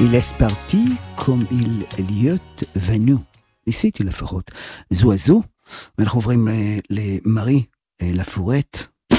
Il est parti comme il est venu. ניסיתי לפחות. זו הזו, ואנחנו עוברים למרי לפורט,